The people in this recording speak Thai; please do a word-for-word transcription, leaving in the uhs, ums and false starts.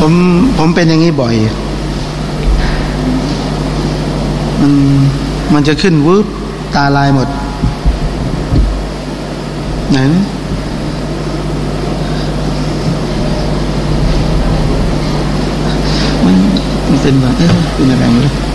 ผมผมเป็นอย่างนี้บ่อยมันมันจะขึ้นวืบตาลายหมดไหนนะมันมันเป็นแบบเอ๊ะเป็นอะไรไม่รู้